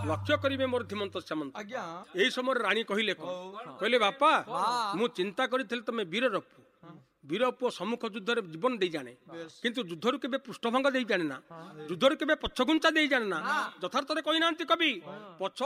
ଲକ୍ଷ୍ୟ କରିବେ ମୋର ଧୀମନ୍ତ ସାମନ୍ତ। ଆଜ୍ଞା ଏହି ସମୟରେ ରାଣୀ କହିଲେ କହିଲେ ବାପା ମୁଁ ଚିନ୍ତା କରିଥିଲି ତମେ ବୀରର ପୁଅ, ବୀର ପୁଅ ସମ୍ମୁଖ ଯୁଦ୍ଧରେ ଜୀବନ ଦେଇ ଜାଣେ, କିନ୍ତୁ ଯୁଦ୍ଧରୁ କେବେ ପୃଷ୍ଠଭଙ୍ଗ ଦେଇ ଜାଣେ ନା, ଯୁଦ୍ଧରୁ କେବେ ପଛଘୁଞ୍ଚା ଦେଇ ଜାଣେ ନା। ଯଥାର୍ଥରେ କହିନାହାନ୍ତି କବି, ପଛ